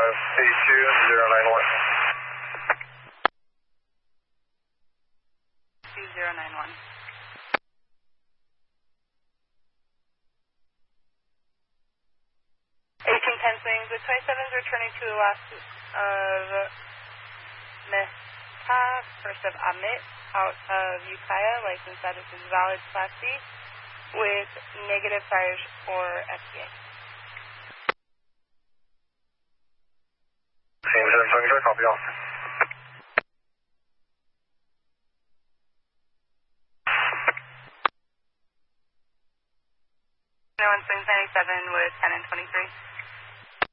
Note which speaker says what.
Speaker 1: A2091.
Speaker 2: 2091. 1810 swings with 27s returning to the last of Mehta, first of Amit, out of Ukiah, license status is valid Class C, with negative tires for FTA.
Speaker 1: Same 7 copy all.
Speaker 2: No one swings 97 with 10 and 23.